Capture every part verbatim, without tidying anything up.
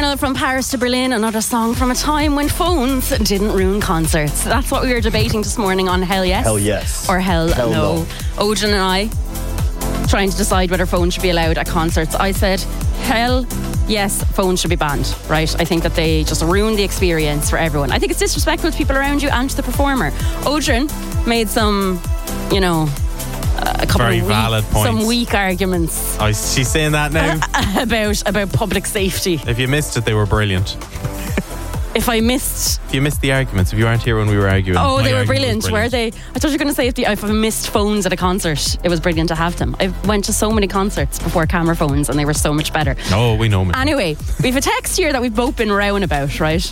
Email from Paris to Berlin, another song from a time when phones didn't ruin concerts. That's what we were debating this morning on Hell Yes. Hell Yes. Or Hell, hell No. no. Ojan and I trying to decide whether phones should be allowed at concerts. I said, hell yes, phones should be banned, right? I think that they just ruin the experience for everyone. I think it's disrespectful to people around you and to the performer. Ojan made some, you know, a couple Very of weak, valid points. some weak arguments Oh, she's saying that now. about about public safety. If you missed it, they were brilliant. If I missed... If you missed the arguments, if you weren't here when we were arguing. Oh, my they were argument brilliant, was were they? I thought you were going to say if, the, if I missed phones at a concert, it was brilliant to have them. I went to so many concerts before camera phones and they were so much better. Oh, we know. Anyway, we have a text here that we've both been rowing about, right?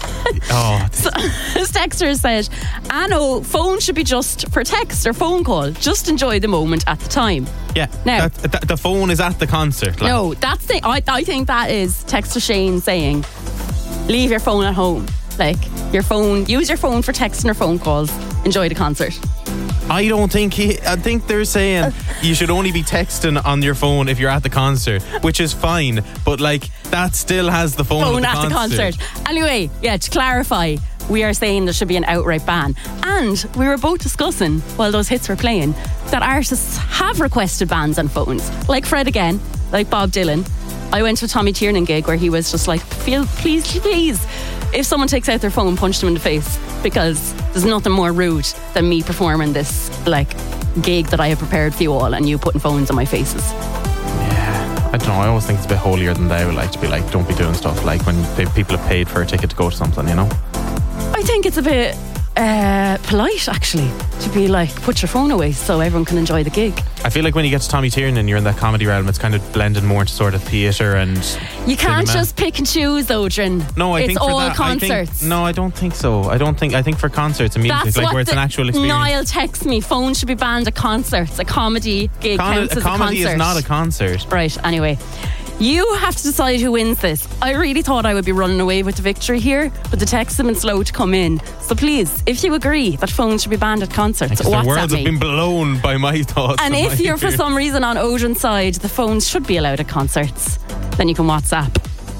Oh, so, this texter said, I know phone should be just for text or phone call. Just enjoy the moment at the time. yeah. Now- That, that, the phone is at the concert. Like. No, that's the, I, I think that is texter Shane saying, leave your phone at home. Like, your phone, use your phone for texting or phone calls. Enjoy the concert. I don't think he. I think they're saying you should only be texting on your phone if you're at the concert, which is fine. But like that still has the phone, Phone at the at the concert. concert. Anyway, yeah, to clarify, we are saying there should be an outright ban. And we were both discussing, while those hits were playing, that artists have requested bans on phones. Like Fred again, like Bob Dylan. I went to a Tommy Tiernan gig where he was just like, feel, please, please, if someone takes out their phone, punch them in the face, because there's nothing more rude than me performing this like gig that I have prepared for you all and you putting phones on my faces. Yeah, I don't know. I always think it's a bit holier than thou. Like to be like, don't be doing stuff like when they, people have paid for a ticket to go to something. You know. I think it's a bit uh, polite, actually, to be like, put your phone away so everyone can enjoy the gig. I feel like when you get to Tommy Tiernan, you're in that comedy realm. It's kind of blending more into sort of theatre and. You can't cinema. just pick and choose, Odrin. No, I it's think for all that, concerts. I think, no, I don't think so. I don't think. I think for concerts and music, That's like what where it's the, an actual experience. Niall texts me, phones should be banned at concerts. A comedy gig Con- counts a as comedy a concert. is not a concert. Right, anyway. You have to decide who wins this. I really thought I would be running away with the victory here, but the texts have been slow to come in. So please, if you agree that phones should be banned at concerts, Because the WhatsApp worlds me. have been blown by my thoughts. And my if you're for fears. some reason on Odrin's side, the phones should be allowed at concerts, then you can WhatsApp.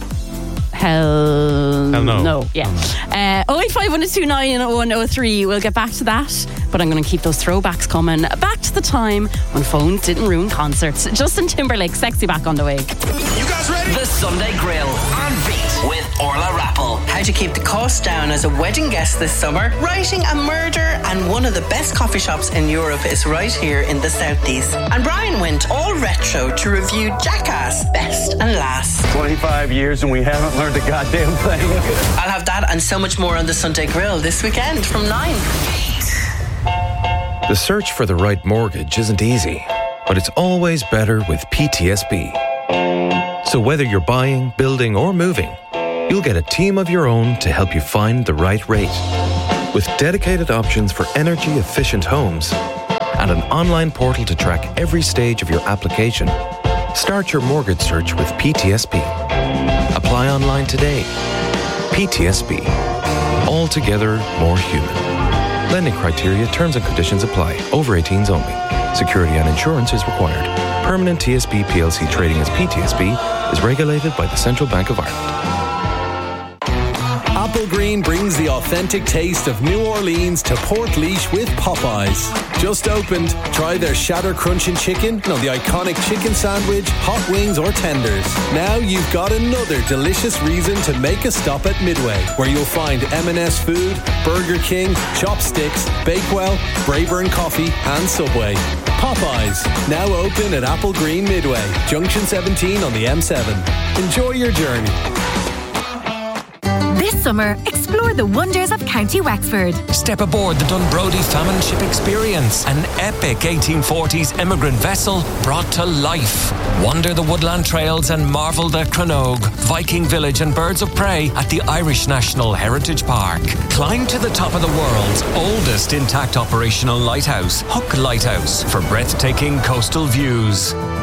Hell, Hell no. no. Yeah. Uh, oh eight five one two nine oh one oh three. We'll get back to that, but I'm going to keep those throwbacks coming. Back to the time when phones didn't ruin concerts. Justin Timberlake, Sexy, back on the way. You guys ready? The Sunday Grill on Beat with Orla Rappel. How to keep the cost down as a wedding guest this summer, writing a murder, and one of the best coffee shops in Europe is right here in the southeast. And Brian went all retro to review Jackass Best and Last. twenty-five years and we haven't learned a goddamn thing. I'll have that and so much more on the Sunday Grill this weekend from nine. The search for the right mortgage isn't easy, but it's always better with P T S B. So whether you're buying, building, or moving, you'll get a team of your own to help you find the right rate. With dedicated options for energy-efficient homes and an online portal to track every stage of your application, start your mortgage search with P T S B. Apply online today. P T S B. Altogether more human. Lending criteria, terms and conditions apply. Over eighteens only. Security and insurance is required. Permanent T S B P L C trading as P T S B is regulated by the Central Bank of Ireland. Apple Green brings the authentic taste of New Orleans to Portlaoise with Popeyes. Just opened, try their shatter crunching chicken on the iconic chicken sandwich, hot wings or tenders. Now you've got another delicious reason to make a stop at Midway, where you'll find M and S Food, Burger King, Chopsticks, Bakewell, Brayburn Coffee and Subway. Popeyes, now open at Apple Green Midway, Junction seventeen on the M seven. Enjoy your journey. This summer, explore the wonders of County Wexford. Step aboard the Dunbrody Famine Ship Experience, an epic eighteen forties immigrant vessel brought to life. Wander the woodland trails and marvel at Cranogue, Viking Village and Birds of Prey at the Irish National Heritage Park. Climb to the top of the world's oldest intact operational lighthouse, Hook Lighthouse, for breathtaking coastal views.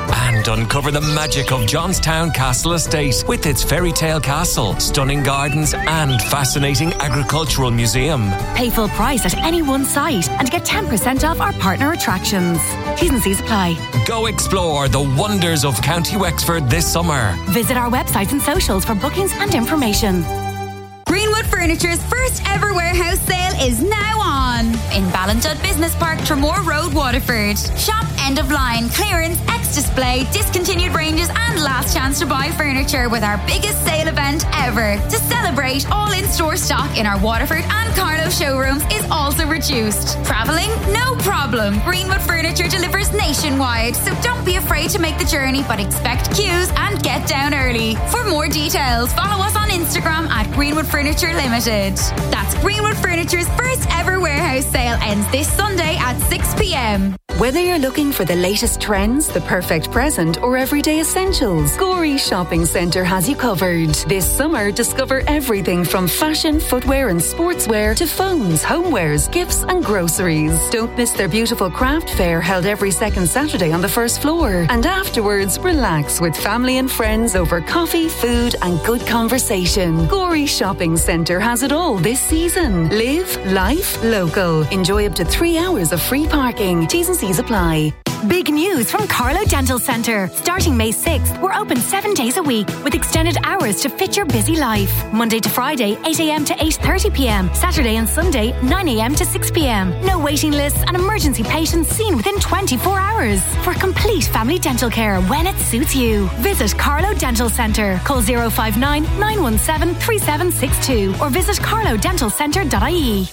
And uncover the magic of Johnstown Castle Estate with its fairy tale castle, stunning gardens and fascinating agricultural museum. Pay full price at any one site and get ten percent off our partner attractions. T's and C's apply. Go explore the wonders of County Wexford this summer. Visit our websites and socials for bookings and information. Greenwood Furniture's first ever warehouse sale is now on in Ballintood Business Park, Tremore Road, Waterford. Shop end of line, clearance, ex-display, discontinued ranges and last chance to buy furniture with our biggest sale event ever. To celebrate, all in-store stock in our Waterford and Carlow showrooms is also reduced. Travelling? No problem. Greenwood Furniture delivers nationwide, so don't be afraid to make the journey, but expect queues and get down early. For more details, follow us on Instagram at Greenwood Furniture Limited. That's Greenwood Furniture's first ever warehouse sale ends this Sunday at six p.m. Whether you're looking for the latest trends, the perfect present, or everyday essentials, Gorey Shopping Centre has you covered. This summer, discover everything from fashion, footwear and sportswear to phones, homewares, gifts and groceries. Don't miss their beautiful craft fair held every second Saturday on the first floor. And afterwards, relax with family and friends over coffee, food and good conversation. Gorey Shopping Centre has it all this season. Live, life, local. Enjoy up to three hours of free parking. T's and C's apply. Big news from Carlow Dental Centre. Starting May sixth, we're open seven days a week with extended hours to fit your busy life. Monday to Friday, eight a.m. to eight thirty p.m. Saturday and Sunday, nine a.m. to six p.m. No waiting lists and emergency patients seen within twenty-four hours. For complete family dental care when it suits you. Visit Carlow Dental Centre. Call zero five nine, nine one seven, three seven six two or visit carlow dental centre dot I E.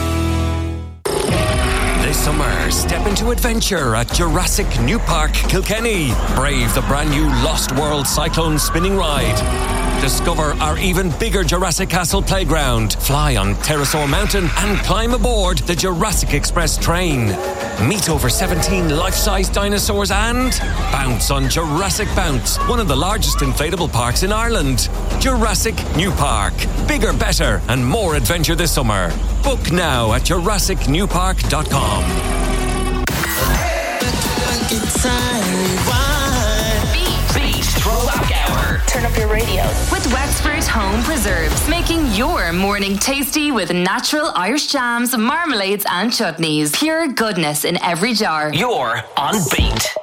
This summer, step into adventure at Jurassic New Park, Kilkenny. Brave the brand new Lost World Cyclone spinning ride. Discover our even bigger Jurassic Castle playground. Fly on Pterosaur Mountain and climb aboard the Jurassic Express train. Meet over seventeen life-size dinosaurs and bounce on Jurassic Bounce, one of the largest inflatable parks in Ireland. Jurassic New Park. Bigger, better and more adventure this summer. Book now at jurassic new park dot com. Beat Throwback Hour. Turn up your radio. With Wexford Home Preserves, making your morning tasty with natural Irish jams, marmalades and chutneys. Pure goodness in every jar. You're on Beat.